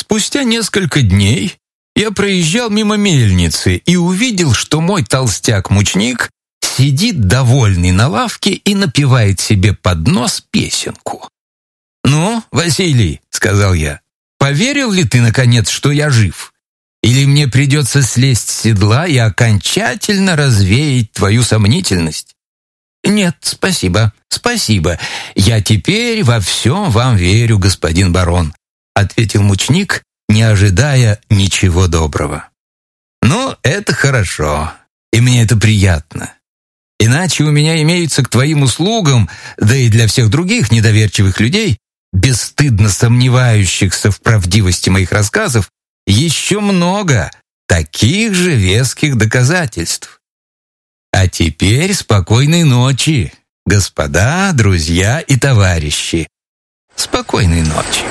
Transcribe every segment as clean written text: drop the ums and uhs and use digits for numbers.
Спустя несколько дней я проезжал мимо мельницы и увидел, что мой толстяк-мучник сидит довольный на лавке и напевает себе под нос песенку. «Ну, Василий», — сказал я, — «поверил ли ты, наконец, что я жив? Или мне придется слезть с седла и окончательно развеять твою сомнительность?» «Нет, спасибо, спасибо. Я теперь во всем вам верю, господин барон», — ответил мучник, не ожидая ничего доброго. «Ну, это хорошо, и мне это приятно. Иначе у меня имеются к твоим услугам, да и для всех других недоверчивых людей, бесстыдно сомневающихся в правдивости моих рассказов, еще много таких же веских доказательств. А теперь спокойной ночи, господа, друзья и товарищи. Спокойной ночи».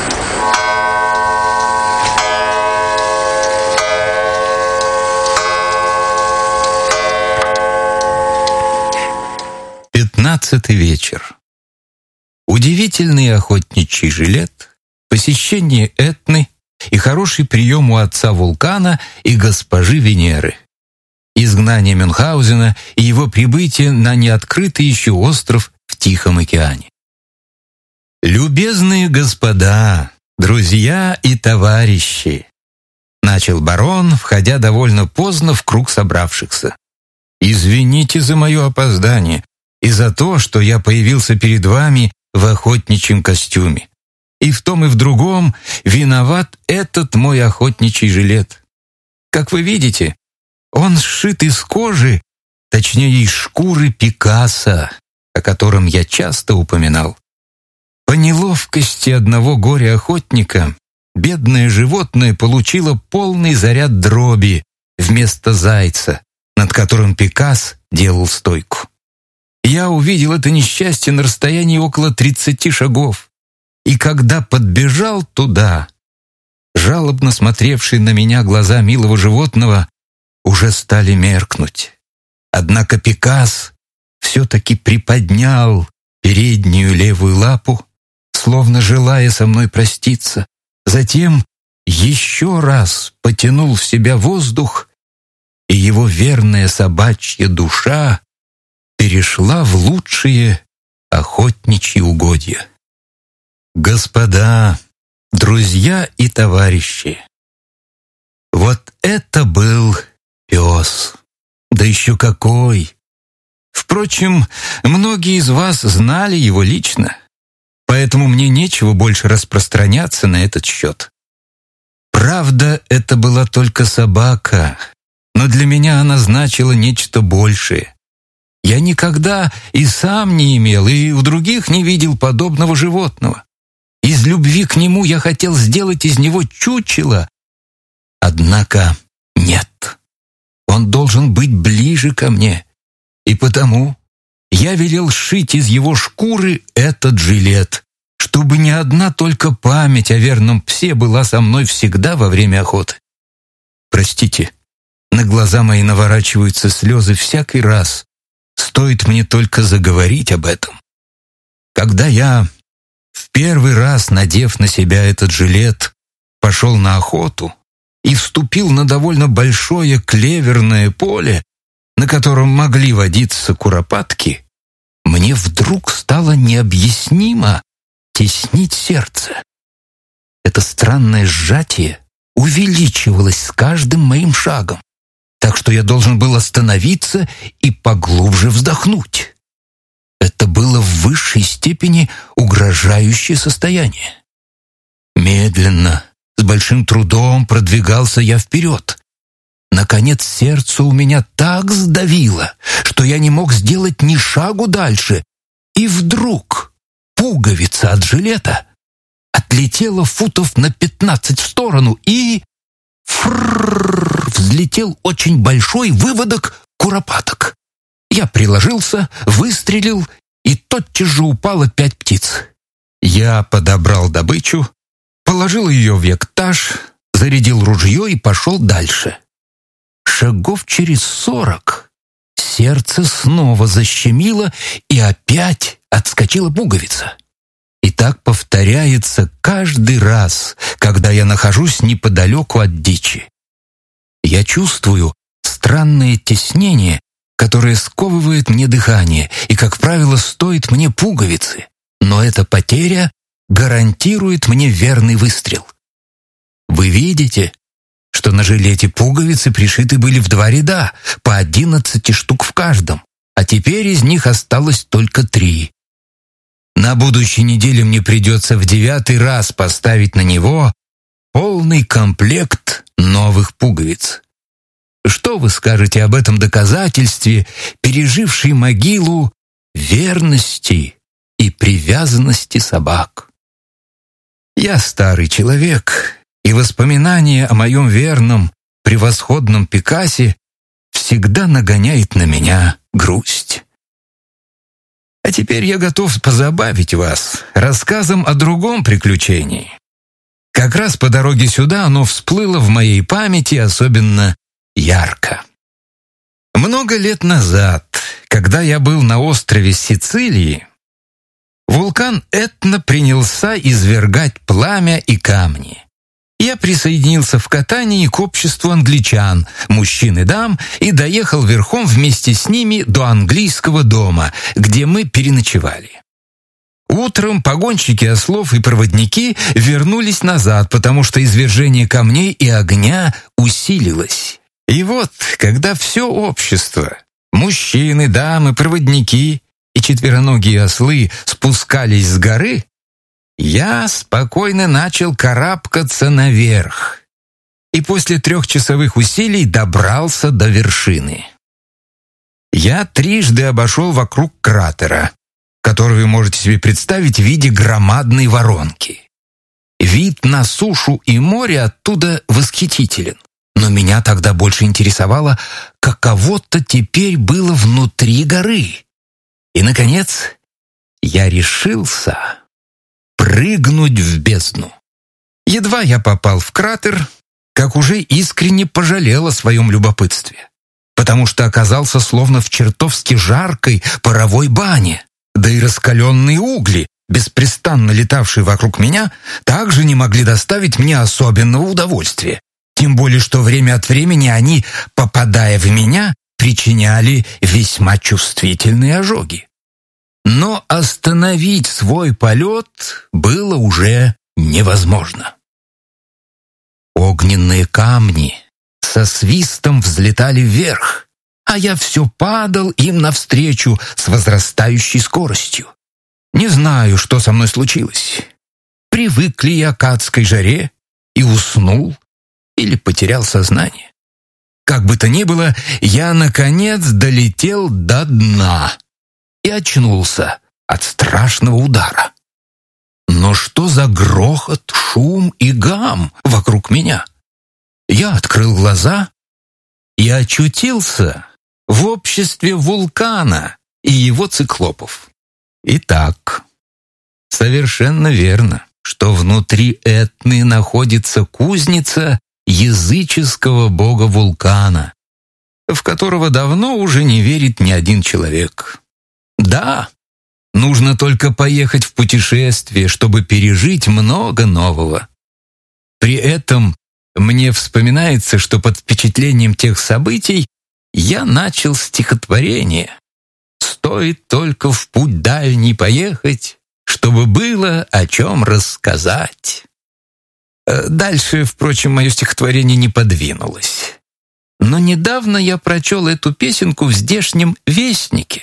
Пятнадцатый вечер. Удивительный охотничий жилет, посещение Этны и хороший прием у отца Вулкана и госпожи Венеры. Изгнание Мюнхгаузена и его прибытие на неоткрытый еще остров в Тихом океане. «Любезные господа, друзья и товарищи», — начал барон, входя довольно поздно в круг собравшихся. «Извините за мое опоздание и за то, что я появился перед вами в охотничьем костюме. И в том, и в другом виноват этот мой охотничий жилет. Как вы видите, он сшит из кожи, точнее из шкуры Пикассо, о котором я часто упоминал. По неловкости одного горя-охотника бедное животное получило полный заряд дроби вместо зайца, над которым Пикассо делал стойку. Я увидел это несчастье на расстоянии около 30 шагов, и когда подбежал туда, жалобно смотревшие на меня глаза милого животного уже стали меркнуть. Однако Пикассо все-таки приподнял переднюю левую лапу, словно желая со мной проститься, затем еще раз потянул в себя воздух, и его верная собачья душа перешла в лучшие охотничьи угодья. Господа, друзья и товарищи, вот это был пес, да еще какой! Впрочем, многие из вас знали его лично, поэтому мне нечего больше распространяться на этот счет. Правда, это была только собака, но для меня она значила нечто большее. Я никогда и сам не имел, и у других не видел подобного животного. Из любви к нему я хотел сделать из него чучело. Однако нет, он должен быть ближе ко мне, и потому я велел сшить из его шкуры этот жилет, чтобы ни одна только память о верном псе была со мной всегда во время охоты. Простите, на глаза мои наворачиваются слезы всякий раз, стоит мне только заговорить об этом. Когда я, в первый раз надев на себя этот жилет, пошел на охоту и вступил на довольно большое клеверное поле, на котором могли водиться куропатки, мне вдруг стало необъяснимо теснить сердце. Это странное сжатие увеличивалось с каждым моим шагом, так что я должен был остановиться и поглубже вздохнуть. Это было в высшей степени угрожающее состояние. Медленно, с большим трудом продвигался я вперед. Наконец сердце у меня так сдавило, что я не мог сделать ни шагу дальше. И вдруг пуговица от жилета отлетела футов на 15 в сторону, и взлетел очень большой выводок куропаток. Я приложился, выстрелил, и тотчас же упало 5 птиц. Я подобрал добычу, положил ее в ектаж, зарядил ружье и пошел дальше. Шагов через 40 сердце снова защемило, и опять отскочила пуговица. И так повторяется каждый раз, когда я нахожусь неподалеку от дичи. Я чувствую странное теснение, которое сковывает мне дыхание и, как правило, стоит мне пуговицы. Но эта потеря гарантирует мне верный выстрел. Вы видите, что на жилете пуговицы пришиты были в 2 ряда, по 11 штук в каждом, а теперь из них осталось только 3. На будущей неделе мне придется в 9-й раз поставить на него полный комплект новых пуговиц. Что вы скажете об этом доказательстве, пережившей могилу верности и привязанности собак? Я старый человек, и воспоминание о моем верном, превосходном Пикасе всегда нагоняет на меня грусть. А теперь я готов позабавить вас рассказом о другом приключении. Как раз по дороге сюда оно всплыло в моей памяти особенно ярко. Много лет назад, когда я был на острове Сицилии, вулкан Этна принялся извергать пламя и камни. Я присоединился в катании к обществу англичан, мужчин и дам, и доехал верхом вместе с ними до английского дома, где мы переночевали. Утром погонщики ослов и проводники вернулись назад, потому что извержение камней и огня усилилось. И вот, когда все общество, мужчины, дамы, проводники и четвероногие ослы спускались с горы, я спокойно начал карабкаться наверх и после 3-часовых усилий добрался до вершины. Я 3 обошел вокруг кратера, который вы можете себе представить в виде громадной воронки. Вид на сушу и море оттуда восхитителен, но меня тогда больше интересовало, каково-то теперь было внутри горы. И, наконец, я решился прыгнуть в бездну. Едва я попал в кратер, как уже искренне пожалел о своем любопытстве, потому что оказался словно в чертовски жаркой паровой бане, да и раскаленные угли, беспрестанно летавшие вокруг меня, также не могли доставить мне особенного удовольствия, тем более что время от времени они, попадая в меня, причиняли весьма чувствительные ожоги. Но остановить свой полет было уже невозможно. Огненные камни со свистом взлетали вверх, а я все падал им навстречу с возрастающей скоростью. Не знаю, что со мной случилось. Привык ли я к адской жаре и уснул или потерял сознание? Как бы то ни было, я, наконец, долетел до дна и очнулся от страшного удара. Но что за грохот, шум и гам вокруг меня? Я открыл глаза и очутился в обществе вулкана и его циклопов. Итак, совершенно верно, что внутри Этны находится кузница языческого бога вулкана, в которого давно уже не верит ни один человек. Да, нужно только поехать в путешествие, чтобы пережить много нового. При этом мне вспоминается, что под впечатлением тех событий я начал стихотворение. Стоит только в путь дальний поехать, чтобы было о чем рассказать. Дальше, впрочем, мое стихотворение не подвинулось. Но недавно я прочел эту песенку в здешнем вестнике.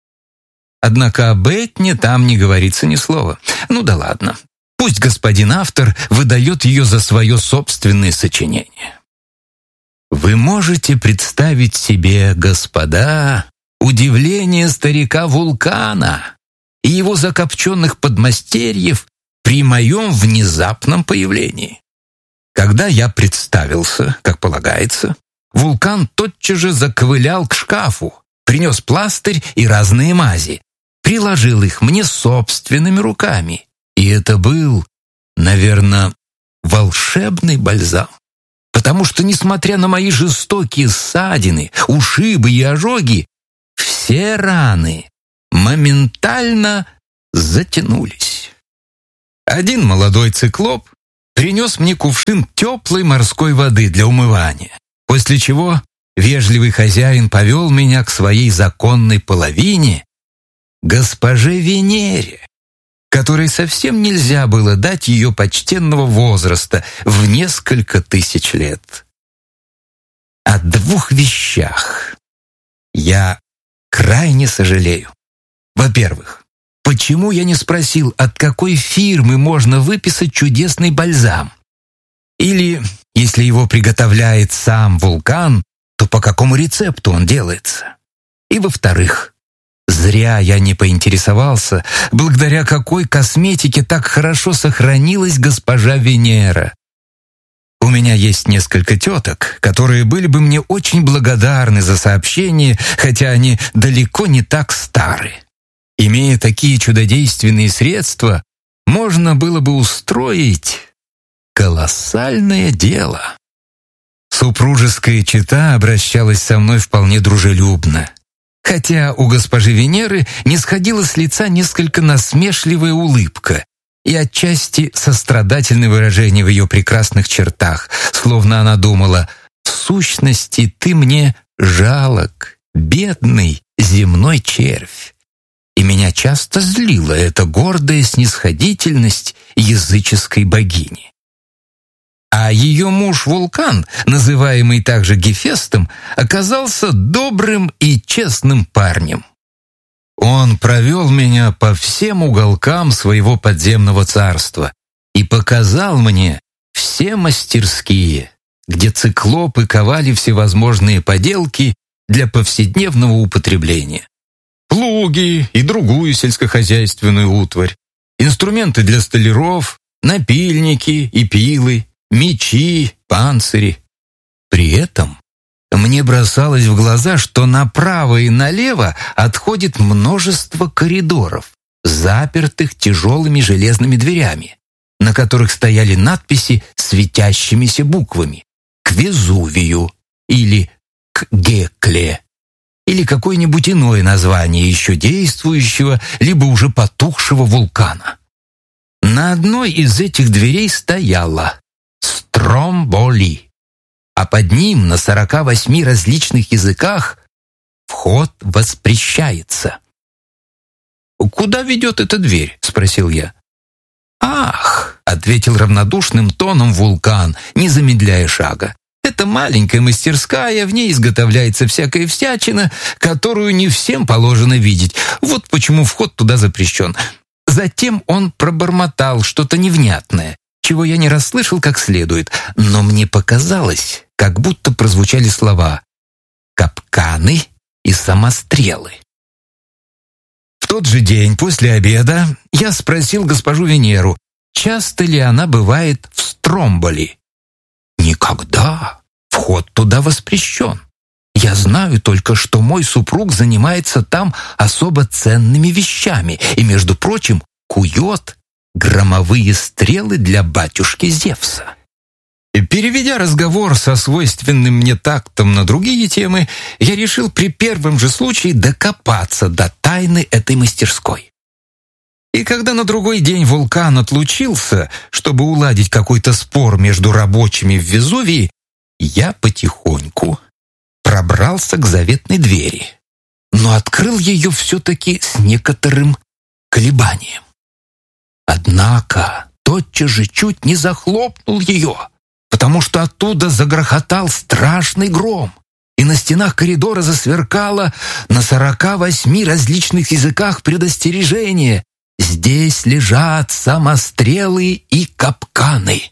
Однако об Этне там не говорится ни слова. Ну да ладно. Пусть господин автор выдает ее за свое собственное сочинение. Вы можете представить себе, господа, удивление старика вулкана и его закопченных подмастерьев при моем внезапном появлении. Когда я представился, как полагается, вулкан тотчас же заковылял к шкафу, принес пластырь и разные мази, приложил их мне собственными руками. И это был, наверное, волшебный бальзам. Потому что, несмотря на мои жестокие ссадины, ушибы и ожоги, все раны моментально затянулись. Один молодой циклоп принес мне кувшин теплой морской воды для умывания, после чего вежливый хозяин повел меня к своей законной половине, госпоже Венере, которой совсем нельзя было дать ее почтенного возраста в несколько тысяч лет. О двух вещах я крайне сожалею. Во-первых, почему я не спросил, от какой фирмы можно выписать чудесный бальзам? Или, если его приготовляет сам вулкан, то по какому рецепту он делается? И во-вторых, зря я не поинтересовался, благодаря какой косметике так хорошо сохранилась госпожа Венера. У меня есть несколько теток, которые были бы мне очень благодарны за сообщение, хотя они далеко не так стары. Имея такие чудодейственные средства, можно было бы устроить колоссальное дело. Супружеская чета обращалась со мной вполне дружелюбно, хотя у госпожи Венеры не сходила с лица несколько насмешливая улыбка и отчасти сострадательное выражение в ее прекрасных чертах, словно она думала: «В сущности, ты мне жалок, бедный земной червь». И меня часто злила эта гордая снисходительность языческой богини. А ее муж Вулкан, называемый также Гефестом, оказался добрым и честным парнем. Он провел меня по всем уголкам своего подземного царства и показал мне все мастерские, где циклопы ковали всевозможные поделки для повседневного употребления. Плуги и другую сельскохозяйственную утварь, инструменты для столяров, напильники и пилы, мечи, панцири. При этом мне бросалось в глаза, что направо и налево отходит множество коридоров, запертых тяжелыми железными дверями, на которых стояли надписи светящимися буквами «К Везувию» или «К Гекле», или какое-нибудь иное название еще действующего, либо уже потухшего вулкана. На одной из этих дверей стояло «Стромболи», а под ним на 48 различных языках «Вход воспрещается». «Куда ведет эта дверь?» — спросил я. «Ах!» — ответил равнодушным тоном вулкан, не замедляя шага. «Это маленькая мастерская, в ней изготовляется всякая всячина, которую не всем положено видеть. Вот почему вход туда запрещен». Затем он пробормотал что-то невнятное, чего я не расслышал как следует, но мне показалось, как будто прозвучали слова «капканы» и «самострелы». В тот же день после обеда я спросил госпожу Венеру, часто ли она бывает в Стромболи. «Никогда. Вход туда воспрещен. Я знаю только, что мой супруг занимается там особо ценными вещами и, между прочим, кует громовые стрелы для батюшки Зевса». Переведя разговор со свойственным мне тактом на другие темы, я решил при первом же случае докопаться до тайны этой мастерской. И когда на другой день вулкан отлучился, чтобы уладить какой-то спор между рабочими в Везувии, я потихоньку пробрался к заветной двери, но открыл ее все-таки с некоторым колебанием. Однако тотчас же чуть не захлопнул ее, потому что оттуда загрохотал страшный гром, и на стенах коридора засверкало на 48 различных языках предостережение: «Здесь лежат самострелы и капканы».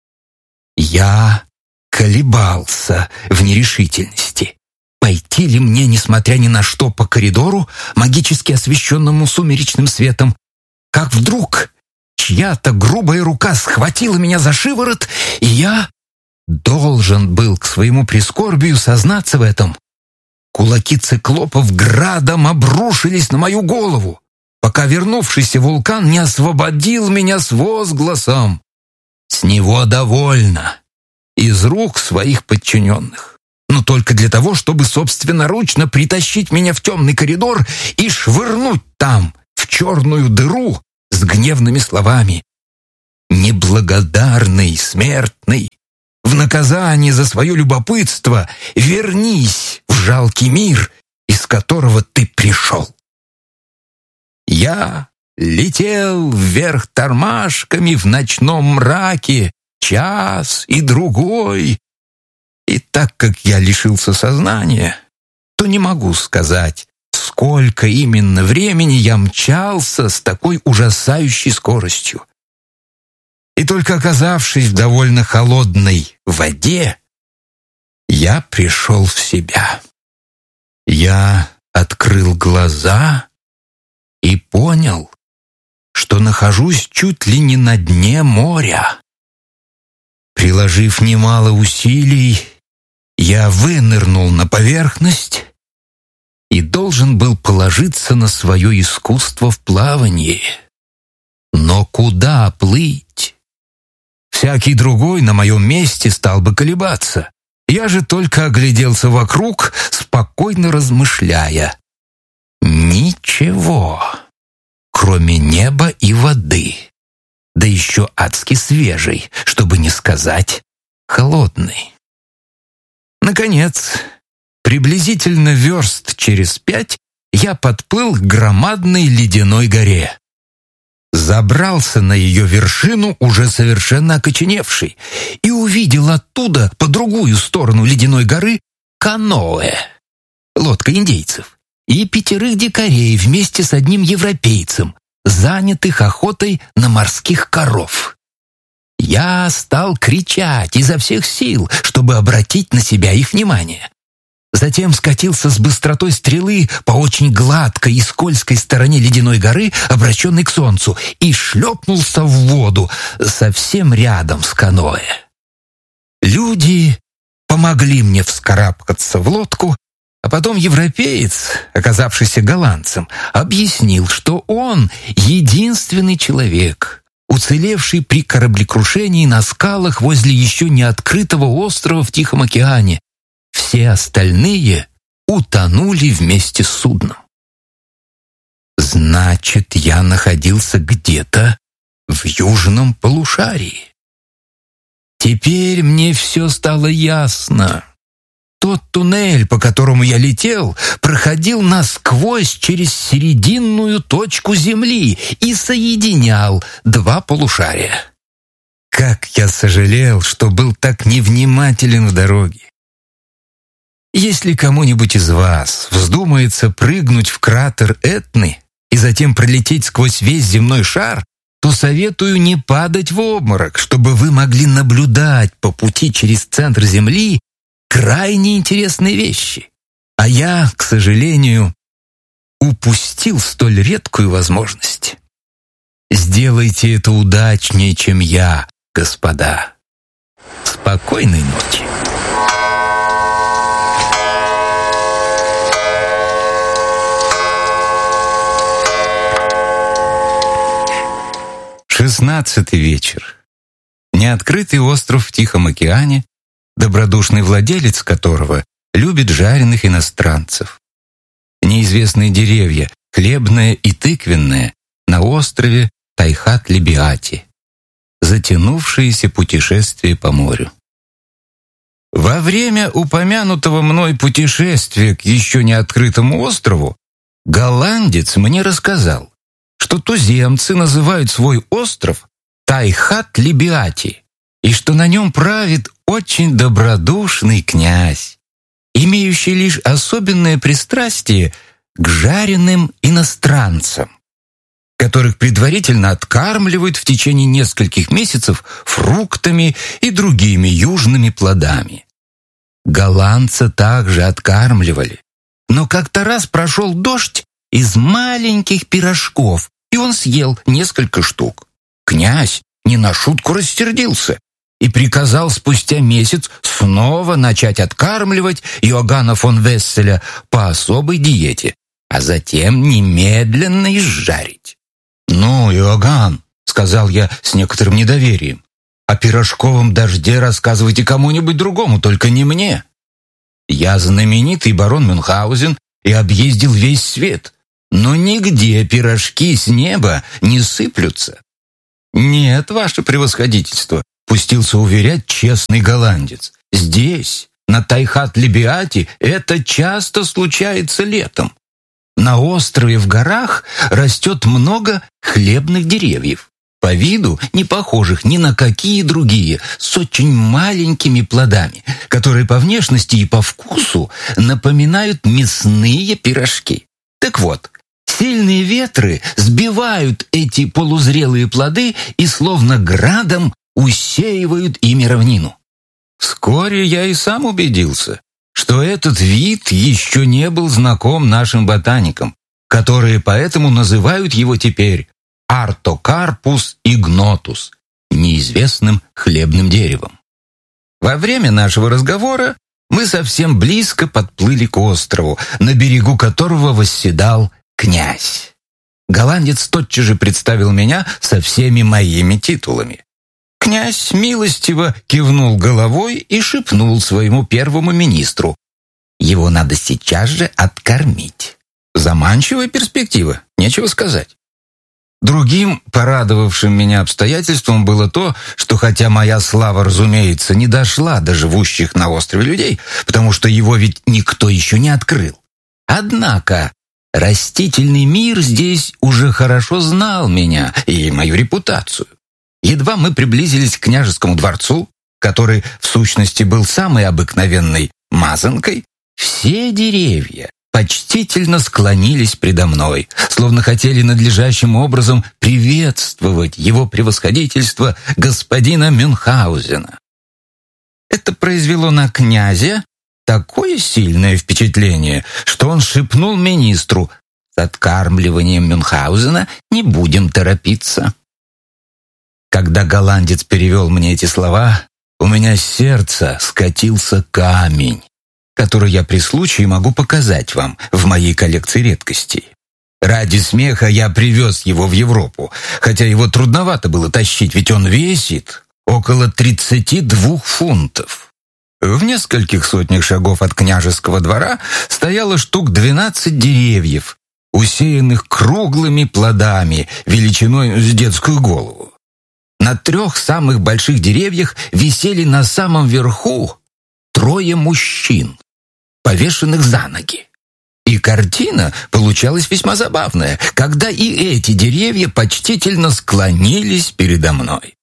Я колебался в нерешительности. Пойти ли мне, несмотря ни на что, по коридору, магически освещенному сумеречным светом, как вдруг чья-то грубая рука схватила меня за шиворот, и я должен был к своему прискорбию сознаться в этом. Кулаки циклопов градом обрушились на мою голову, пока вернувшийся вулкан не освободил меня с возгласом: «С него довольно!» из рук своих подчиненных, но только для того, чтобы собственноручно притащить меня в темный коридор и швырнуть там, в черную дыру, с гневными словами: неблагодарный смертный, в наказание за свое любопытство вернись в жалкий мир, из которого ты пришел. Я летел вверх тормашками в ночном мраке час и другой, и так как я лишился сознания, то не могу сказать, сколько именно времени я мчался с такой ужасающей скоростью. И только оказавшись в довольно холодной воде, я пришел в себя. Я открыл глаза и понял, что нахожусь чуть ли не на дне моря. Приложив немало усилий, я вынырнул на поверхность и должен был положиться на свое искусство в плавании. Но куда плыть? Всякий другой на моем месте стал бы колебаться. Я же только огляделся вокруг, спокойно размышляя. Ничего, кроме неба и воды, да еще адски свежей, чтобы не сказать холодной. Наконец, приблизительно верст через 5 я подплыл к громадной ледяной горе. Забрался на ее вершину, уже совершенно окоченевший, и увидел оттуда, по другую сторону ледяной горы, каноэ, лодка индейцев, и 5 дикарей вместе с одним европейцем, занятых охотой на морских коров. Я стал кричать изо всех сил, чтобы обратить на себя их внимание. Затем скатился с быстротой стрелы по очень гладкой и скользкой стороне ледяной горы, обращенной к солнцу, и шлепнулся в воду совсем рядом с каноэ. Люди помогли мне вскарабкаться в лодку, а потом европеец, оказавшийся голландцем, объяснил, что он единственный человек, уцелевший при кораблекрушении на скалах возле еще не открытого острова в Тихом океане. Все остальные утонули вместе с судном. Значит, я находился где-то в южном полушарии. Теперь мне все стало ясно. Тот туннель, по которому я летел, проходил насквозь через серединную точку Земли и соединял 2 полушария. Как я сожалел, что был так невнимателен в дороге. Если кому-нибудь из вас вздумается прыгнуть в кратер Этны и затем пролететь сквозь весь земной шар, то советую не падать в обморок, чтобы вы могли наблюдать по пути через центр Земли крайне интересные вещи. А я, к сожалению, упустил столь редкую возможность. Сделайте это удачнее, чем я, господа. Спокойной ночи. Шестнадцатый вечер. Неоткрытый остров в Тихом океане, добродушный владелец которого любит жареных иностранцев. Неизвестные деревья, хлебное и тыквенное, на острове Тайхат-Либиати. Затянувшееся путешествие по морю. Во время упомянутого мной путешествия к еще не открытому острову голландец мне рассказал, что туземцы называют свой остров Тайхат-Либиати, и что на нем правит очень добродушный князь, имеющий лишь особенное пристрастие к жареным иностранцам, которых предварительно откармливают в течение нескольких месяцев фруктами и другими южными плодами. Голландца также откармливали, но как-то раз прошел дождь из маленьких пирожков, и он съел несколько штук. Князь не на шутку рассердился и приказал спустя месяц снова начать откармливать Иоганна фон Весселя по особой диете, а затем немедленно изжарить. «Ну, Иоганн», — сказал я с некоторым недоверием, «о пирожковом дожде рассказывайте кому-нибудь другому, только не мне. Я знаменитый барон Мюнхгаузен и объездил весь свет, но нигде пирожки с неба не сыплются». «Нет, ваше превосходительство», — пустился уверять честный голландец. «Здесь, на Тайхат-Либиате, это часто случается летом. На острове в горах растет много хлебных деревьев, по виду не похожих ни на какие другие, с очень маленькими плодами, которые по внешности и по вкусу напоминают мясные пирожки. Так вот, сильные ветры сбивают эти полузрелые плоды и словно градом усеивают ими равнину. Вскоре я и сам убедился, что этот вид еще не был знаком нашим ботаникам, которые поэтому называют его теперь Артокарпус игнотус, неизвестным хлебным деревом. Во время нашего разговора мы совсем близко подплыли к острову, на берегу которого восседал князь. Голландец тотчас же представил меня со всеми моими титулами. Князь милостиво кивнул головой и шепнул своему первому министру: «Его надо сейчас же откормить». Заманчивая перспектива, нечего сказать. Другим порадовавшим меня обстоятельством было то, что хотя моя слава, разумеется, не дошла до живущих на острове людей, потому что его ведь никто еще не открыл. Однако растительный мир здесь уже хорошо знал меня и мою репутацию. Едва мы приблизились к княжескому дворцу, который в сущности был самой обыкновенной мазанкой, все деревья почтительно склонились предо мной, словно хотели надлежащим образом приветствовать его превосходительство господина Мюнхгаузена. Это произвело на князя такое сильное впечатление, что он шепнул министру: «С откармливанием Мюнхгаузена не будем торопиться». Когда голландец перевел мне эти слова, у меня с сердца скатился камень, который я при случае могу показать вам в моей коллекции редкостей. Ради смеха я привез его в Европу, хотя его трудновато было тащить, ведь он весит около 32 фунтов. В нескольких сотнях шагов от княжеского двора стояло штук 12 деревьев, усеянных круглыми плодами величиной с детскую голову. На 3 самых больших деревьях висели на самом верху 3 мужчин, повешенных за ноги. И картина получалась весьма забавная, когда и эти деревья почтительно склонились передо мной.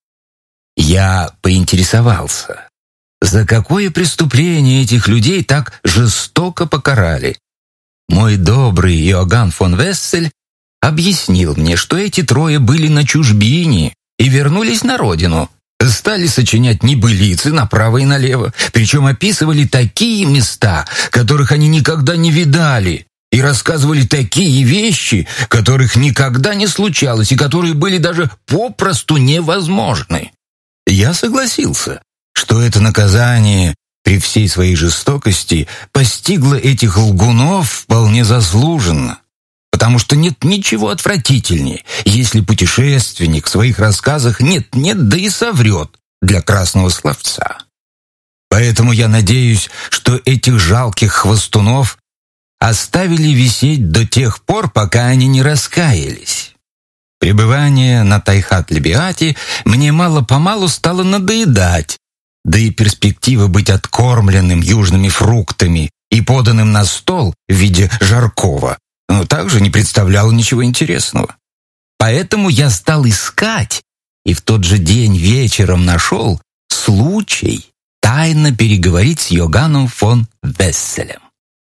Я поинтересовался, за какое преступление этих людей так жестоко покарали. Мой добрый Иоганн фон Вессель объяснил мне, что эти 3 были на чужбине и вернулись на родину, стали сочинять небылицы направо и налево, причем описывали такие места, которых они никогда не видали, и рассказывали такие вещи, которых никогда не случалось и которые были даже попросту невозможны. Я согласился, что это наказание при всей своей жестокости постигло этих лгунов вполне заслуженно. Потому что нет ничего отвратительнее, если путешественник в своих рассказах нет-нет, да и соврет для красного словца. Поэтому я надеюсь, что этих жалких хвостунов оставили висеть до тех пор, пока они не раскаялись. Пребывание на Тайхат-Либиате мне мало-помалу стало надоедать, да и перспектива быть откормленным южными фруктами и поданным на стол в виде жаркого также не представляло ничего интересного. Поэтому я стал искать, и в тот же день вечером нашел случай тайно переговорить с Иоганном фон Весселем.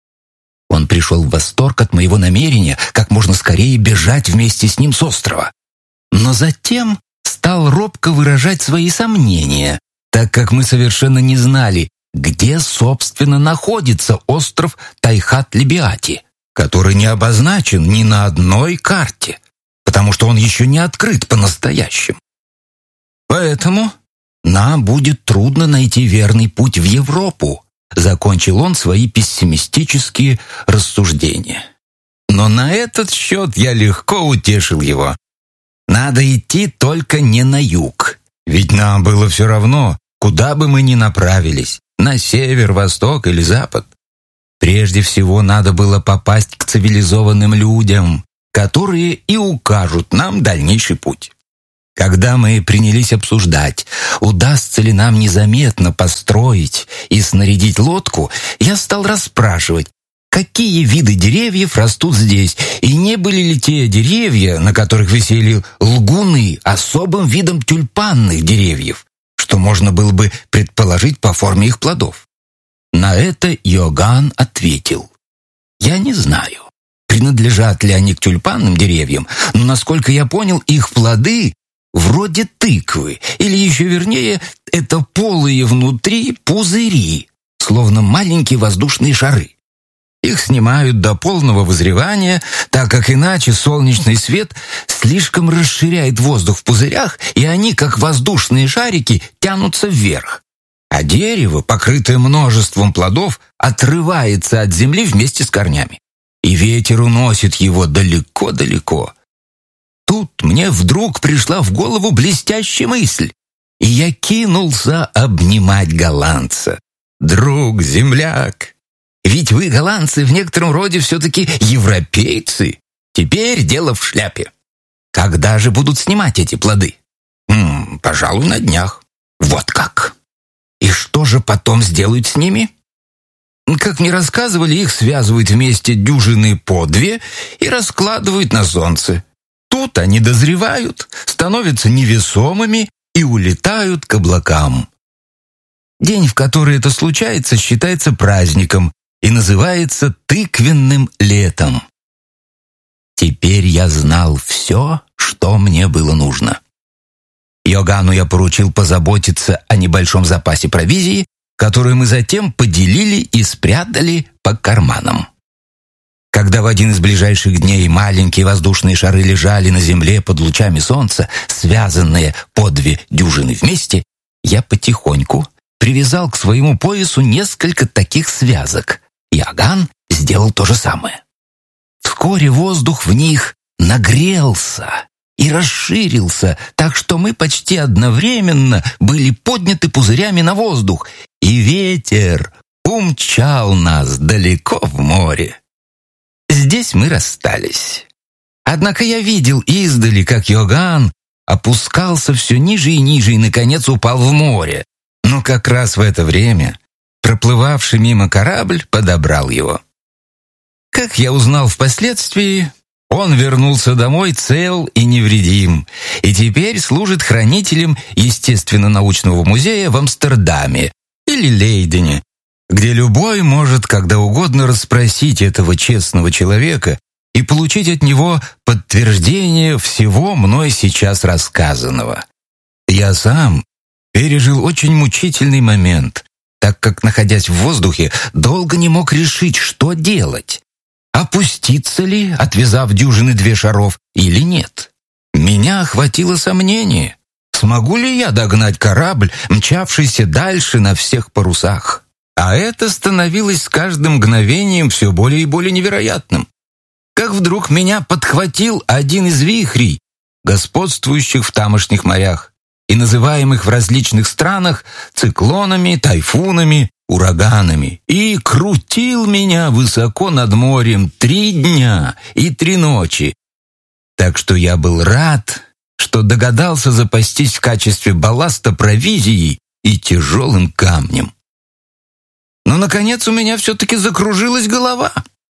Он пришел в восторг от моего намерения как можно скорее бежать вместе с ним с острова. Но затем стал робко выражать свои сомнения, так как мы совершенно не знали, где, собственно, находится остров Тайхат-Либиате, который не обозначен ни на одной карте, потому что он еще не открыт по-настоящему. Поэтому нам будет трудно найти верный путь в Европу, закончил он свои пессимистические рассуждения. Но на этот счет я легко утешил его. Надо идти только не на юг, ведь нам было все равно, куда бы мы ни направились, на север, восток или запад. Прежде всего надо было попасть к цивилизованным людям, которые и укажут нам дальнейший путь. Когда мы принялись обсуждать, удастся ли нам незаметно построить и снарядить лодку, я стал расспрашивать, какие виды деревьев растут здесь, и не были ли те деревья, на которых висели лгуны, особым видом тюльпанных деревьев, что можно было бы предположить по форме их плодов. На это Иоганн ответил: «Я не знаю, принадлежат ли они к тюльпанным деревьям, но, насколько я понял, их плоды вроде тыквы, или еще вернее, это полые внутри пузыри, словно маленькие воздушные шары. Их снимают до полного вызревания, так как иначе солнечный свет слишком расширяет воздух в пузырях, и они, как воздушные шарики, тянутся вверх. А дерево, покрытое множеством плодов, отрывается от земли вместе с корнями, и ветер уносит его далеко-далеко. Тут мне вдруг пришла в голову блестящая мысль, и я кинулся обнимать голландца. «Друг, земляк, ведь вы, голландцы, в некотором роде все-таки европейцы. Теперь дело в шляпе. Когда же будут снимать эти плоды?» «Пожалуй, на днях». «Вот как? И что же потом сделают с ними?» «Как мне рассказывали, их связывают вместе дюжины по две и раскладывают на солнце. Тут они дозревают, становятся невесомыми и улетают к облакам. День, в который это случается, считается праздником и называется тыквенным летом». Теперь я знал все, что мне было нужно. Иоганну я поручил позаботиться о небольшом запасе провизии, которую мы затем поделили и спрятали по карманам. Когда в один из ближайших дней маленькие воздушные шары лежали на земле под лучами солнца, связанные по 2 дюжины вместе, я потихоньку привязал к своему поясу несколько таких связок. Иоганн сделал то же самое. Вскоре воздух в них нагрелся и расширился, так что мы почти одновременно были подняты пузырями на воздух, и ветер умчал нас далеко в море. Здесь мы расстались. Однако я видел издали, как Иоганн опускался все ниже и ниже и, наконец, упал в море. Но как раз в это время проплывавший мимо корабль подобрал его. Как я узнал впоследствии, он вернулся домой цел и невредим, и теперь служит хранителем естественно-научного музея в Амстердаме или Лейдене, где любой может когда угодно расспросить этого честного человека и получить от него подтверждение всего мной сейчас рассказанного. Я сам пережил очень мучительный момент, так как, находясь в воздухе, долго не мог решить, что делать. Опуститься ли, отвязав дюжины 2 шаров, или нет? Меня охватило сомнение. Смогу ли я догнать корабль, мчавшийся дальше на всех парусах? А это становилось с каждым мгновением все более и более невероятным. Как вдруг меня подхватил один из вихрей, господствующих в тамошних морях и называемых в различных странах циклонами, тайфунами, ураганами, и крутил меня высоко над морем 3 дня и 3 ночи. Так что я был рад, что догадался запастись в качестве балласта провизией и тяжелым камнем. Но, наконец, у меня все-таки закружилась голова,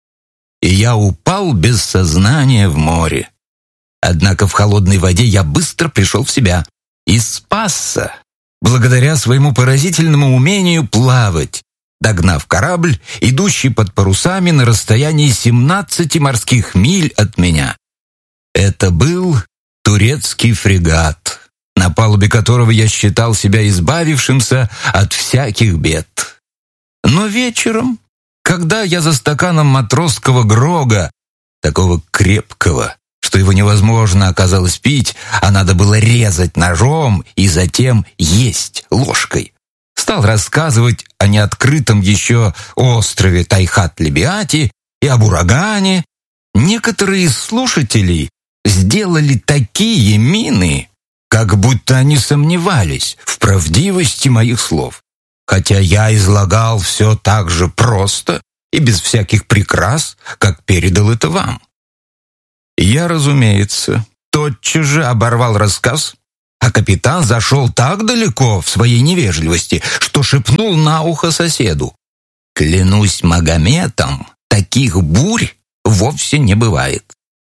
и я упал без сознания в море. Однако в холодной воде я быстро пришел в себя и спасся, благодаря своему поразительному умению плавать, догнав корабль, идущий под парусами на расстоянии 17 морских миль от меня. Это был турецкий фрегат, на палубе которого я считал себя избавившимся от всяких бед. Но вечером, когда я за стаканом матросского грога, такого крепкого, что его невозможно оказалось пить, а надо было резать ножом и затем есть ложкой, стал рассказывать о неоткрытом еще острове Тайхат-Лебиати и об урагане, некоторые из слушателей сделали такие мины, как будто они сомневались в правдивости моих слов. Хотя я излагал все так же просто и без всяких прикрас, как передал это вам. Я, разумеется, тотчас же оборвал рассказ а капитан зашел так далеко в своей невежливости, что шепнул на ухо соседу: «Клянусь Магометом, таких бурь вовсе не бывает».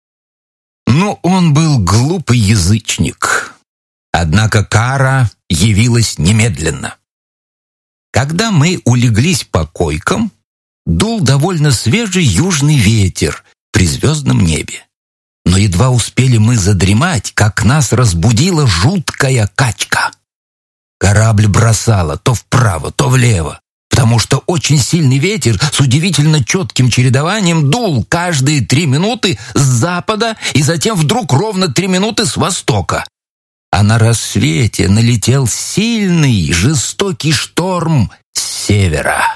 Но он был глупый язычник. Однако кара явилась немедленно. Когда мы улеглись по койкам, дул довольно свежий южный ветер при звездном небе. Но едва успели мы задремать, как нас разбудила жуткая качка. Корабль бросало то вправо, то влево, потому что очень сильный ветер с удивительно четким чередованием дул каждые 3 минуты с запада и затем вдруг ровно 3 минуты с востока. А на рассвете налетел сильный, жестокий шторм с севера.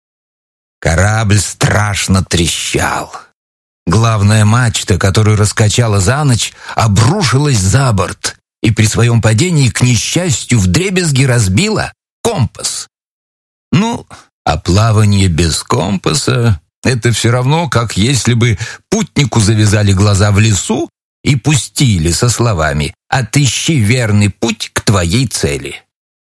Корабль страшно трещал. Главная мачта, которую раскачала за ночь, обрушилась за борт и при своем падении, к несчастью, вдребезги разбила компас. Ну, а плавание без компаса — это все равно, как если бы путнику завязали глаза в лесу и пустили со словами: «Отыщи верный путь к твоей цели».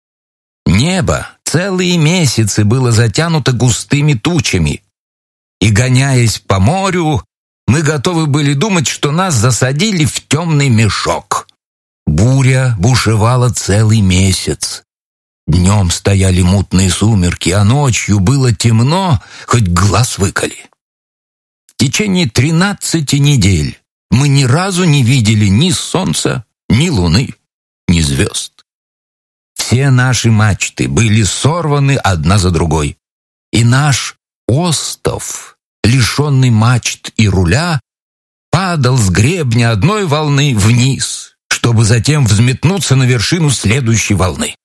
Небо целые месяцы было затянуто густыми тучами, и, гоняясь по морю, мы готовы были думать, что нас засадили в темный мешок. Буря бушевала целый месяц. Днем стояли мутные сумерки, а ночью было темно, хоть глаз выколи. В течение 13 недель мы ни разу не видели ни солнца, ни луны, ни звезд. Все наши мачты были сорваны одна за другой, и наш остов, лишенный мачт и руля, падал с гребня одной волны вниз, чтобы затем взметнуться на вершину следующей волны.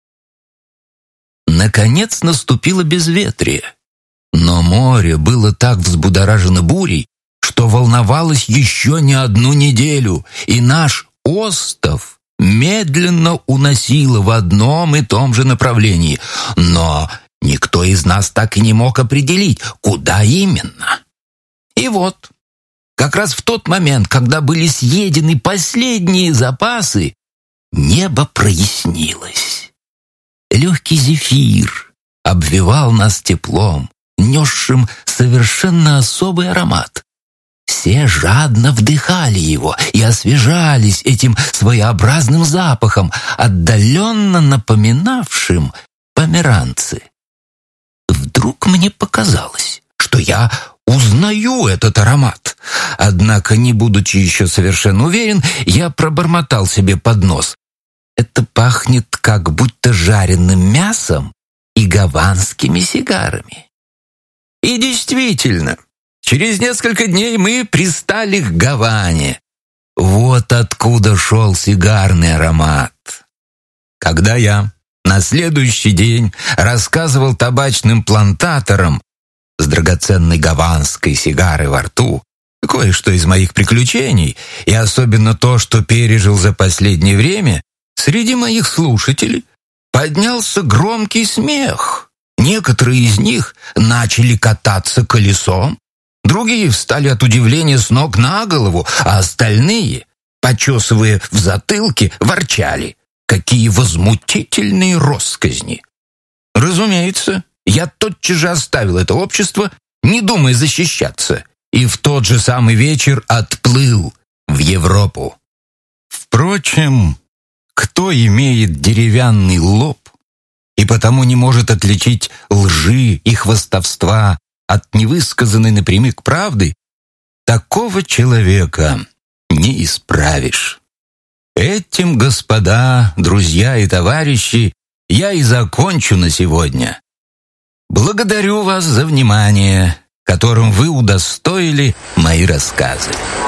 Наконец наступило безветрие, но море было так взбудоражено бурей, что волновалось еще не 1 неделю, и наш остов медленно уносило в одном и том же направлении, но никто из нас так и не мог определить, куда именно. И вот, как раз в тот момент, когда были съедены последние запасы, небо прояснилось. Легкий зефир обвевал нас теплом, несшим совершенно особый аромат. Все жадно вдыхали его и освежались этим своеобразным запахом, отдаленно напоминавшим померанцы. Вдруг мне показалось, что я узнаю этот аромат. Однако, не будучи еще совершенно уверен, я пробормотал себе под нос: это пахнет как будто жареным мясом и гаванскими сигарами. И действительно, через несколько дней мы пристали к Гаване. Вот откуда шел сигарный аромат. Когда я на следующий день рассказывал табачным плантаторам с драгоценной гаванской сигарой во рту кое-что из моих приключений, и особенно то, что пережил за последнее время, среди моих слушателей поднялся громкий смех. Некоторые из них начали кататься колесом, другие встали от удивления с ног на голову, а остальные, почесывая в затылке, ворчали: какие возмутительные россказни! Разумеется, я тотчас же оставил это общество, не думая защищаться, и в тот же самый вечер отплыл в Европу. Впрочем, кто имеет деревянный лоб и потому не может отличить лжи и хвастовства от невысказанной напрямик правды, такого человека не исправишь. Этим, господа, друзья и товарищи, я и закончу на сегодня. Благодарю вас за внимание, которым вы удостоили мои рассказы.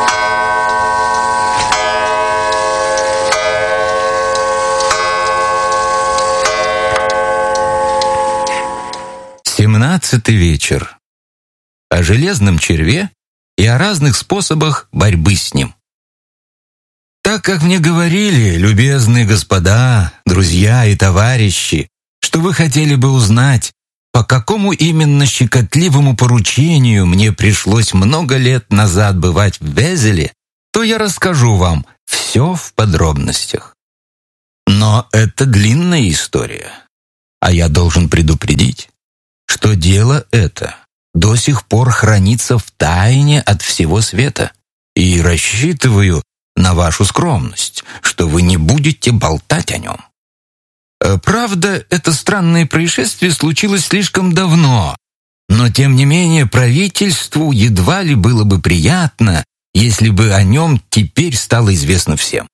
Семнадцатый вечер. О железном черве и о разных способах борьбы с ним. Так как мне говорили, любезные господа, друзья и товарищи, что вы хотели бы узнать, по какому именно щекотливому поручению мне пришлось много лет назад бывать в Везеле, то я расскажу вам все в подробностях. Но это длинная история. А я должен предупредить, что дело это до сих пор хранится в тайне от всего света. И рассчитываю на вашу скромность, что вы не будете болтать о нем. Правда, это странное происшествие случилось слишком давно, но тем не менее правительству едва ли было бы приятно, если бы о нем теперь стало известно всем.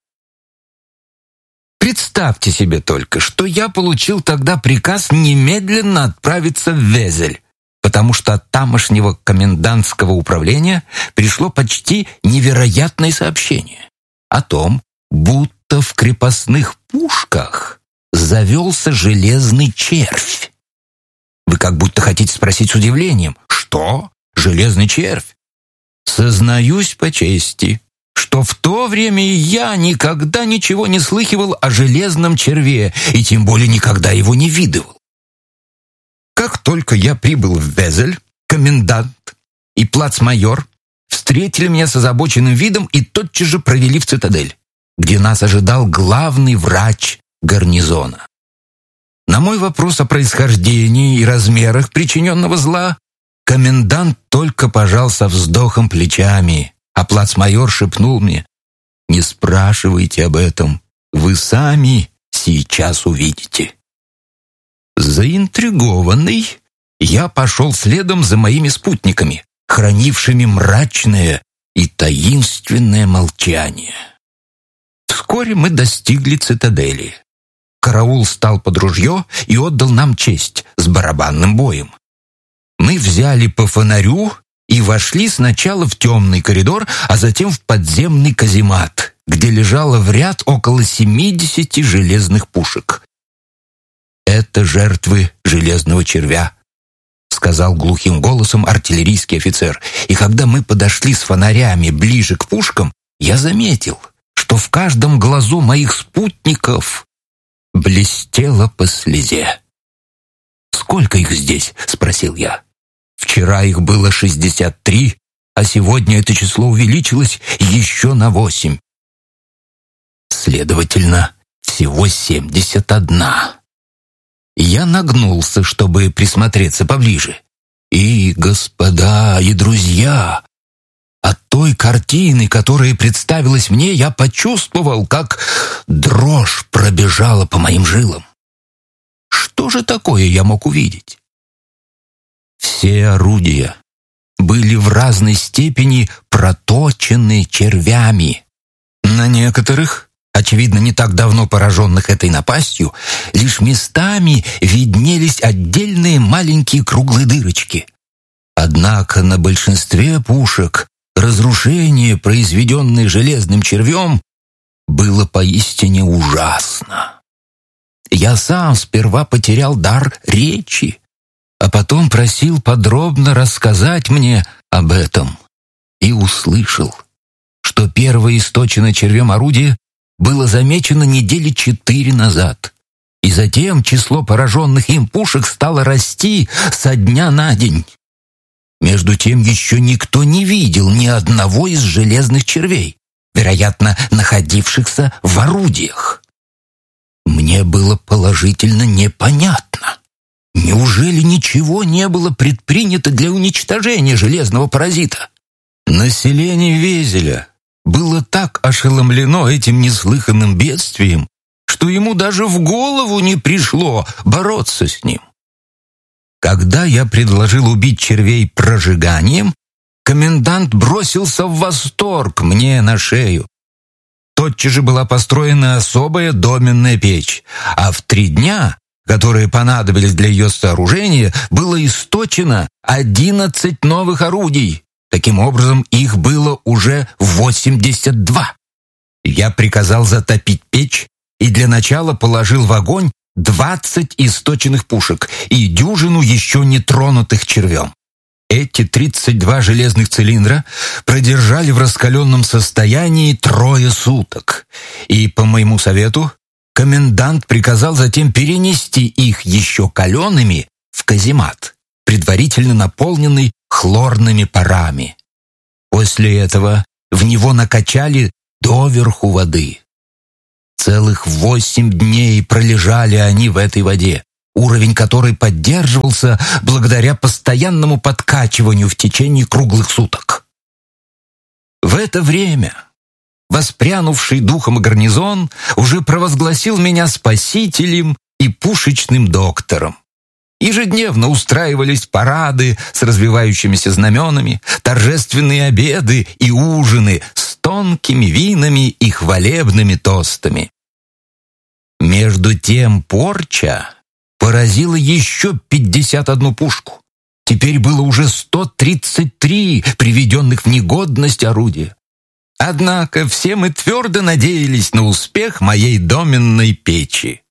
Представьте себе только, что я получил тогда приказ немедленно отправиться в Везель, потому что от тамошнего комендантского управления пришло почти невероятное сообщение о том, будто в крепостных пушках завелся железный червь. Вы как будто хотите спросить с удивлением: что? Железный червь? Сознаюсь по чести, что в то время я никогда ничего не слыхивал о железном черве, и тем более никогда его не видывал. Как только я прибыл в Везель, комендант и плацмайор встретили меня с озабоченным видом и тотчас же провели в цитадель, где нас ожидал главный врач гарнизона. На мой вопрос о происхождении и размерах причиненного зла комендант только пожал со вздохом плечами, а плацмайор шепнул мне: «Не спрашивайте об этом, вы сами сейчас увидите». Заинтригованный, я пошел следом за моими спутниками, хранившими мрачное и таинственное молчание. Вскоре мы достигли цитадели. Караул стал под ружье и отдал нам честь с барабанным боем. Мы взяли по фонарю и вошли сначала в темный коридор, а затем в подземный каземат, где лежало в ряд около 70 железных пушек. «Это жертвы железного червя», — сказал глухим голосом артиллерийский офицер. И когда мы подошли с фонарями ближе к пушкам, я заметил, что в каждом глазу моих спутников блестело по слезе. «Сколько их здесь?» — спросил я. «Вчера их было 63, а сегодня это число увеличилось еще на 8. Следовательно, всего 71. Я нагнулся, чтобы присмотреться поближе. И, господа и друзья, от той картины, которая представилась мне, я почувствовал, как дрожь пробежала по моим жилам. Что же такое я мог увидеть? Все орудия были в разной степени проточены червями. На некоторых, очевидно, не так давно пораженных этой напастью, лишь местами виднелись отдельные маленькие круглые дырочки. Однако на большинстве пушек разрушение, произведенное железным червем, было поистине ужасно. Я сам сперва потерял дар речи, а потом просил подробно рассказать мне об этом и услышал, что первое источенное червем орудие было замечено недели 4 назад, и затем число пораженных им пушек стало расти со дня на день. Между тем еще никто не видел ни одного из железных червей, вероятно, находившихся в орудиях. Мне было положительно непонятно. Неужели ничего не было предпринято для уничтожения железного паразита? Население Везеля было так ошеломлено этим неслыханным бедствием, что ему даже в голову не пришло бороться с ним. Когда я предложил убить червей прожиганием, комендант бросился в восторг мне на шею. Тотчас же была построена особая доменная печь, а в 3 дня, которые понадобились для ее сооружения, было источено 11 новых орудий. Таким образом, их было уже 82. Я приказал затопить печь и для начала положил в огонь 20 источенных пушек и дюжину еще не тронутых червем. Эти 32 железных цилиндра продержали в раскаленном состоянии 3 суток, и, по моему совету, комендант приказал затем перенести их еще калеными в каземат, предварительно наполненный хлорными парами. После этого в него накачали доверху воды. Целых 8 дней пролежали они в этой воде, уровень которой поддерживался благодаря постоянному подкачиванию в течение круглых суток. В это время воспрянувший духом гарнизон уже провозгласил меня спасителем и пушечным доктором. Ежедневно устраивались парады с развивающимися знаменами, торжественные обеды и ужины с тонкими винами и хвалебными тостами. Между тем порча поразила еще 51 пушку. Теперь было уже 133 приведенных в негодность орудия. Однако все мы твердо надеялись на успех моей доменной печи.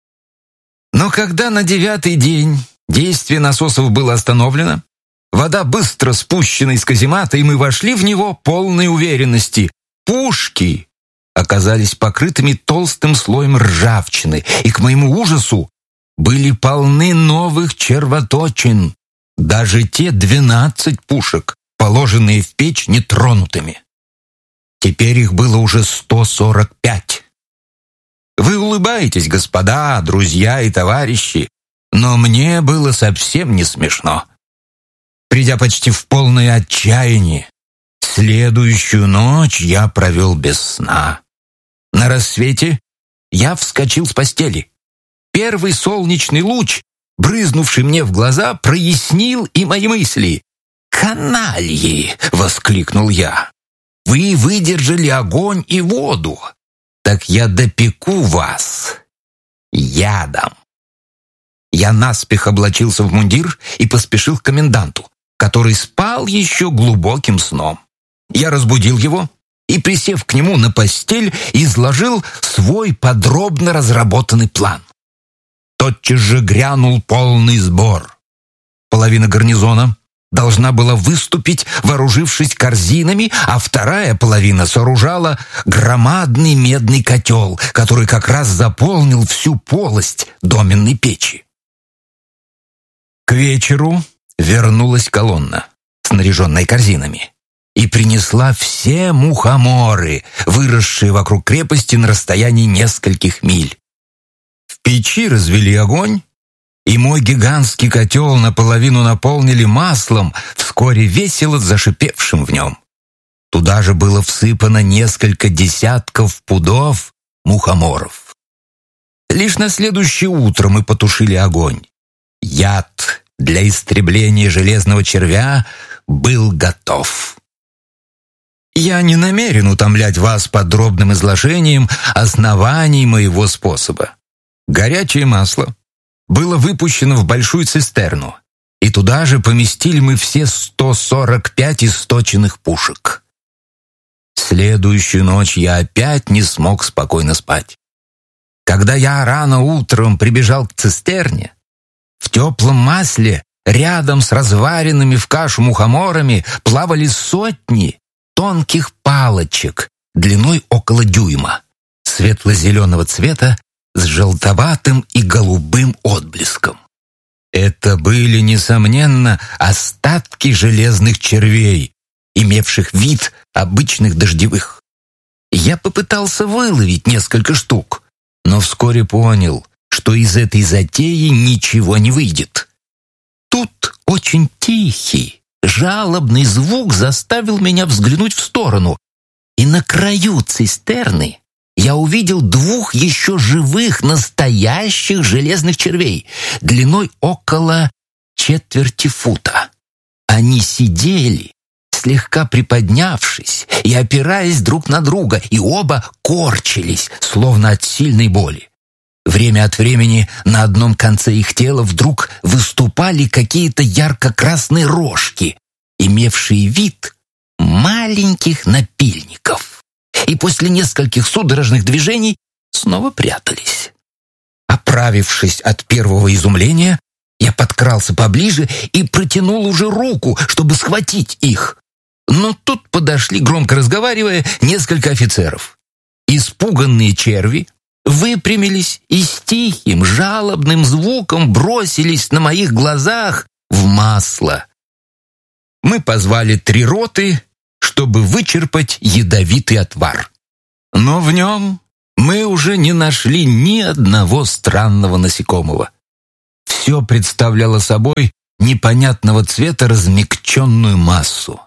Но когда на 9-й день действие насосов было остановлено, вода быстро спущена из каземата, и мы вошли в него полной уверенности. Пушки оказались покрытыми толстым слоем ржавчины, и, к моему ужасу, были полны новых червоточин, даже те 12 пушек, положенные в печь нетронутыми. Теперь их было уже 145. Вы улыбаетесь, господа, друзья и товарищи, но мне было совсем не смешно. Придя почти в полное отчаяние, следующую ночь я провел без сна. На рассвете я вскочил с постели. Первый солнечный луч, брызнувший мне в глаза, прояснил и мои мысли. «Канальи!» — воскликнул я. «Вы выдержали огонь и воду. Так я допеку вас ядом». Я наспех облачился в мундир и поспешил к коменданту, который спал еще глубоким сном. Я разбудил его и, присев к нему на постель, изложил свой подробно разработанный план. Тотчас же грянул полный сбор. Половина гарнизона должна была выступить, вооружившись корзинами, а вторая половина сооружала громадный медный котел, который как раз заполнил всю полость доменной печи. К вечеру вернулась колонна, снаряженная корзинами, и принесла все мухоморы, выросшие вокруг крепости на расстоянии нескольких миль. В печи развели огонь, и мой гигантский котел наполовину наполнили маслом, вскоре весело зашипевшим в нем. Туда же было всыпано несколько десятков пудов мухоморов. Лишь на следующее утро мы потушили огонь. Яд для истребления железного червя был готов. Я не намерен утомлять вас подробным изложением оснований моего способа. Горячее масло было выпущено в большую цистерну, и туда же поместили мы все 145 источенных пушек. Следующую ночь я опять не смог спокойно спать. Когда я рано утром прибежал к цистерне, в теплом масле рядом с разваренными в кашу мухоморами плавали сотни тонких палочек длиной около дюйма, светло-зеленого цвета с желтоватым и голубым отблеском. Это были, несомненно, остатки железных червей, имевших вид обычных дождевых. Я попытался выловить несколько штук, но вскоре понял, что из этой затеи ничего не выйдет. Тут очень тихий, жалобный звук заставил меня взглянуть в сторону, и на краю цистерны я увидел 2 еще живых настоящих железных червей длиной около 1/4 фута. Они сидели, слегка приподнявшись и опираясь друг на друга, и оба корчились, словно от сильной боли. Время от времени на одном конце их тела вдруг выступали какие-то ярко-красные рожки, имевшие вид маленьких напильников, и после нескольких судорожных движений снова прятались. Оправившись от первого изумления, я подкрался поближе и протянул уже руку, чтобы схватить их. Но тут подошли, громко разговаривая, несколько офицеров. Испуганные черви выпрямились и с тихим, жалобным звуком бросились на моих глазах в масло. Мы позвали 3 роты, чтобы вычерпать ядовитый отвар. Но в нем мы уже не нашли ни одного странного насекомого. Все представляло собой непонятного цвета размягченную массу.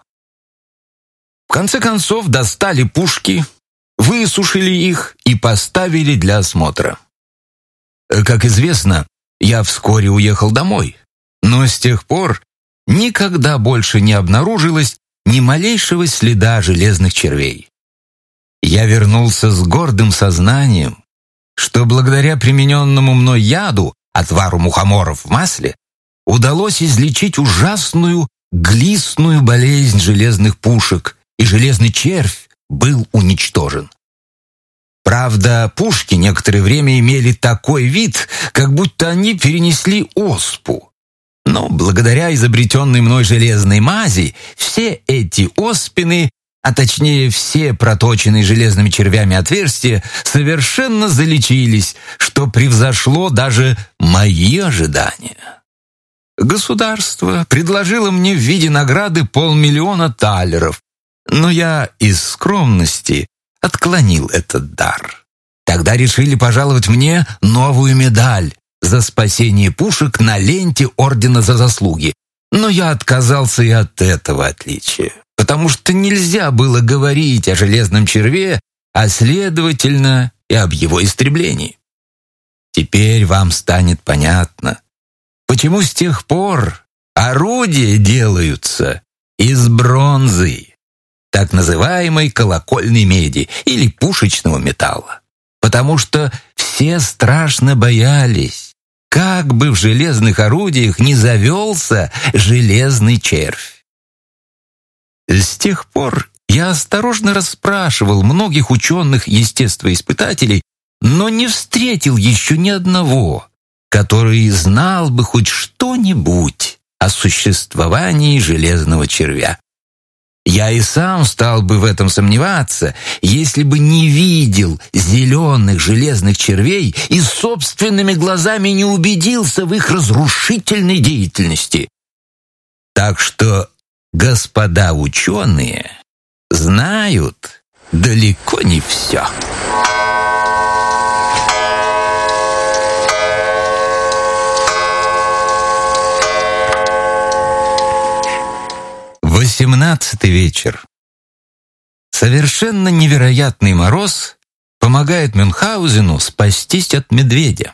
В конце концов достали пушки, высушили их и поставили для осмотра. Как известно, я вскоре уехал домой, но с тех пор никогда больше не обнаружилось ни малейшего следа железных червей. Я вернулся с гордым сознанием, что благодаря примененному мной яду, отвару мухоморов в масле, удалось излечить ужасную глистную болезнь железных пушек, и железный червь был уничтожен. Правда, пушки некоторое время имели такой вид, как будто они перенесли оспу. Но благодаря изобретенной мной железной мази все эти оспины, а точнее все проточенные железными червями отверстия, совершенно залечились, что превзошло даже мои ожидания. Государство предложило мне в виде награды 500 000 талеров, но я из скромности отклонил этот дар. Тогда решили пожаловать мне новую медаль за спасение пушек на ленте Ордена за заслуги. Но я отказался и от этого отличия, потому что нельзя было говорить о железном черве, а следовательно и об его истреблении. Теперь вам станет понятно, почему с тех пор орудия делаются из бронзы, так называемой колокольной меди или пушечного металла. Потому что все страшно боялись, как бы в железных орудиях не завелся железный червь. С тех пор я осторожно расспрашивал многих ученых-естествоиспытателей, но не встретил еще ни одного, который знал бы хоть что-нибудь о существовании железного червя. Я и сам стал бы в этом сомневаться, если бы не видел зеленых железных червей и собственными глазами не убедился в их разрушительной деятельности. Так что господа ученые знают далеко не все. XVIII вечер. Совершенно невероятный мороз помогает Мюнхгаузену спастись от медведя.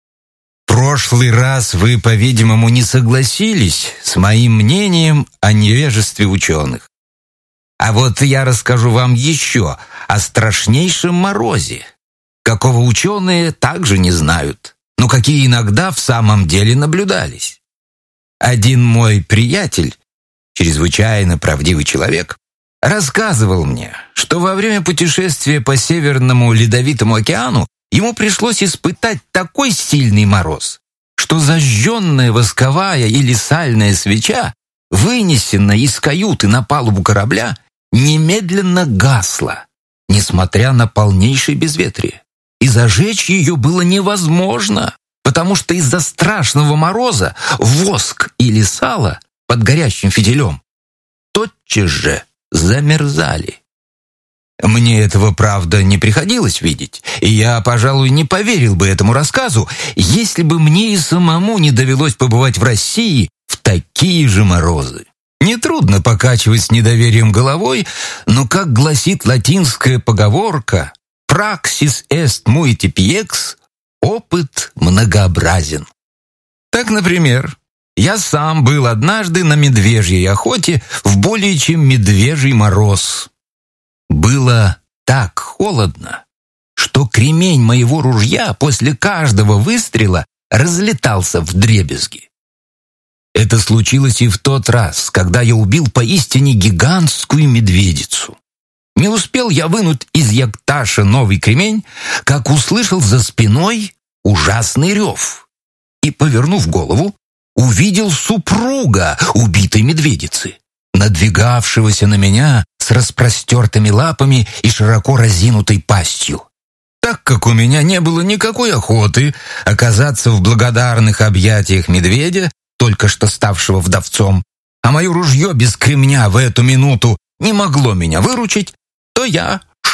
В прошлый раз вы, по-видимому, не согласились с моим мнением о невежестве ученых. А вот я расскажу вам еще о страшнейшем морозе, какого ученые также не знают, но какие иногда в самом деле наблюдались. Один мой приятель, чрезвычайно правдивый человек, рассказывал мне, что во время путешествия по Северному Ледовитому океану ему пришлось испытать такой сильный мороз, что зажженная восковая или сальная свеча, вынесенная из каюты на палубу корабля, немедленно гасла, несмотря на полнейшее безветрие. И зажечь ее было невозможно, потому что из-за страшного мороза воск или сало под горящим фитилем тотчас же замерзали. Мне этого, правда, не приходилось видеть, и я, пожалуй, не поверил бы этому рассказу, если бы мне и самому не довелось побывать в России в такие же морозы. Нетрудно покачивать с недоверием головой, но, как гласит латинская поговорка «praxis est multiplex», опыт многообразен. Так, например, я сам был однажды на медвежьей охоте в более чем медвежий мороз. Было так холодно, что кремень моего ружья после каждого выстрела разлетался вдребезги. Это случилось и в тот раз, когда я убил поистине гигантскую медведицу. Не успел я вынуть из якташа новый кремень, как услышал за спиной ужасный рев. И, повернув голову, увидел супруга убитой медведицы, надвигавшегося на меня с распростертыми лапами и широко разинутой пастью. Так как у меня не было никакой охоты оказаться в благодарных объятиях медведя, только что ставшего вдовцом, а мое ружье без кремня в эту минуту не могло меня выручить, то я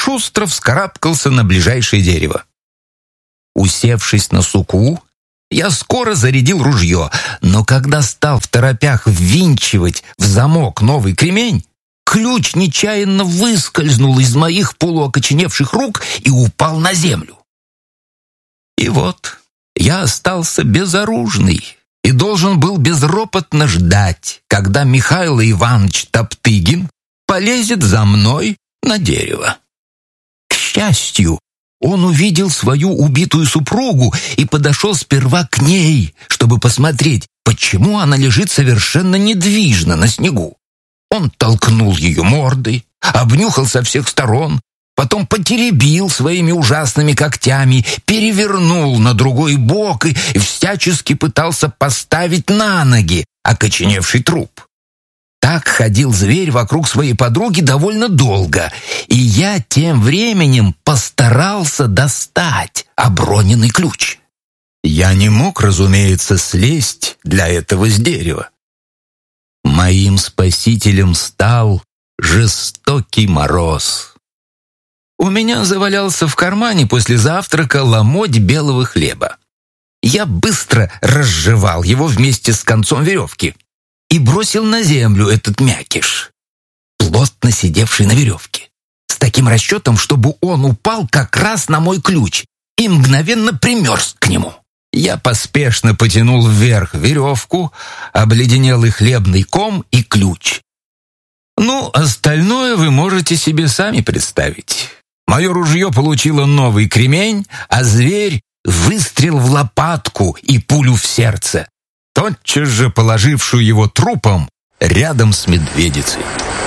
шустро вскарабкался на ближайшее дерево. Усевшись на суку, я скоро зарядил ружье, но когда стал второпях ввинчивать в замок новый кремень, ключ нечаянно выскользнул из моих полуокоченевших рук и упал на землю. И вот я остался безоружный и должен был безропотно ждать, когда Михаил Иванович Топтыгин полезет за мной на дерево. К счастью, он увидел свою убитую супругу и подошел сперва к ней, чтобы посмотреть, почему она лежит совершенно недвижно на снегу. Он толкнул ее мордой, обнюхал со всех сторон, потом потеребил своими ужасными когтями, перевернул на другой бок и всячески пытался поставить на ноги окоченевший труп. Так ходил зверь вокруг своей подруги довольно долго, и я тем временем постарался достать оброненный ключ. Я не мог, разумеется, слезть для этого с дерева. Моим спасителем стал жестокий мороз. У меня завалялся в кармане после завтрака ломоть белого хлеба. Я быстро разжевал его вместе с концом веревки и бросил на землю этот мякиш, плотно сидевший на веревке, с таким расчетом, чтобы он упал как раз на мой ключ и мгновенно примерз к нему. Я поспешно потянул вверх веревку, обледенелый хлебный ком и ключ. Ну, остальное вы можете себе сами представить. Мое ружье получило новый кремень, а зверь — выстрел в лопатку и пулю в сердце, тотчас же положившую его трупом рядом с медведицей.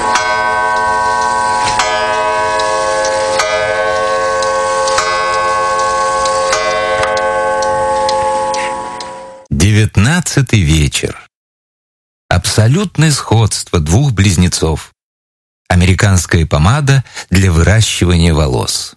Девятнадцатый вечер. Абсолютное сходство двух близнецов. Американская помада для выращивания волос.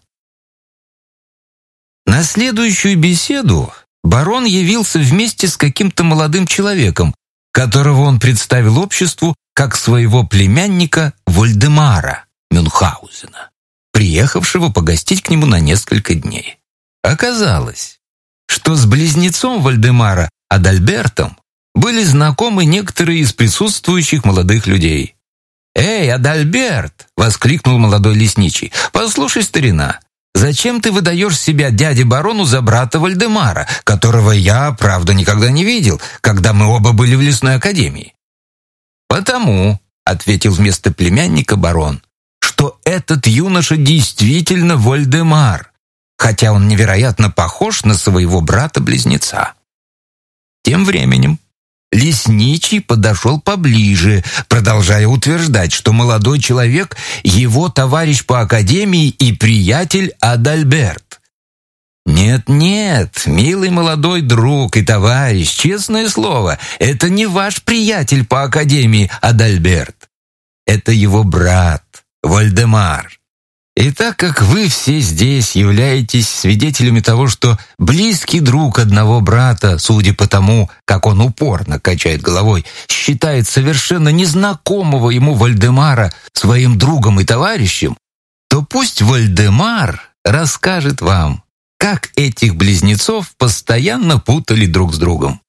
На следующую беседу барон явился вместе с каким-то молодым человеком, которого он представил обществу как своего племянника Вольдемара Мюнхгаузена, приехавшего погостить к нему на несколько дней. Оказалось, что с близнецом Вольдемара Адальбертом были знакомы некоторые из присутствующих молодых людей. «Эй, Адальберт!» — воскликнул молодой лесничий. «Послушай, старина, зачем ты выдаешь себя дяде-барону за брата Вольдемара, которого я, правда, никогда не видел, когда мы оба были в лесной академии?» «Потому», — ответил вместо племянника барон, «что этот юноша действительно Вольдемар, хотя он невероятно похож на своего брата-близнеца». Тем временем лесничий подошел поближе, продолжая утверждать, что молодой человек — его товарищ по академии и приятель Адальберт. «Нет-нет, милый молодой друг и товарищ, честное слово, это не ваш приятель по академии Адальберт. Это его брат Вольдемар. И так как вы все здесь являетесь свидетелями того, что близкий друг одного брата, судя по тому, как он упорно качает головой, считает совершенно незнакомого ему Вольдемара своим другом и товарищем, то пусть Вольдемар расскажет вам, как этих близнецов постоянно путали друг с другом».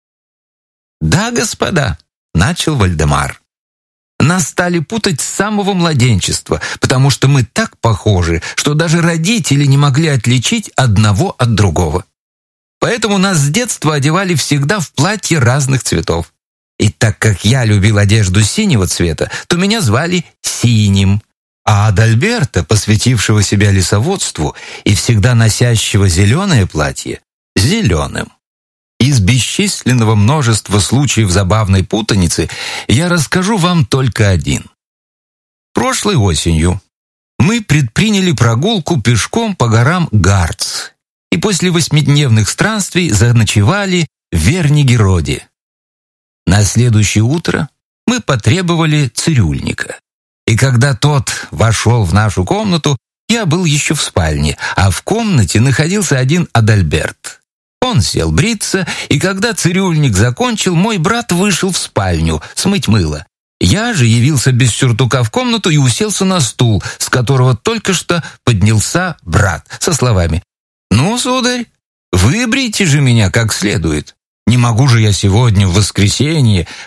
«Да, господа», — начал Вольдемар. «Нас стали путать с самого младенчества, потому что мы так похожи, что даже родители не могли отличить одного от другого. Поэтому нас с детства одевали всегда в платья разных цветов. И так как я любил одежду синего цвета, то меня звали Синим, а Адальберта, посвятившего себя лесоводству и всегда носящего зеленое платье, Зеленым. Из бесчисленного множества случаев забавной путаницы я расскажу вам только один. Прошлой осенью мы предприняли прогулку пешком по горам Гарц и после 8-дневных странствий заночевали в Вернигероде. На следующее утро мы потребовали цирюльника, и когда тот вошел в нашу комнату, я был еще в спальне, а в комнате находился один Адальберт. Он сел бриться, и когда цирюльник закончил, мой брат вышел в спальню смыть мыло Я же явился без сюртука в комнату и уселся на стул, с которого только что поднялся брат, со словами: «Ну, сударь, выбрейте же меня как следует. Не могу же я сегодня, в воскресенье,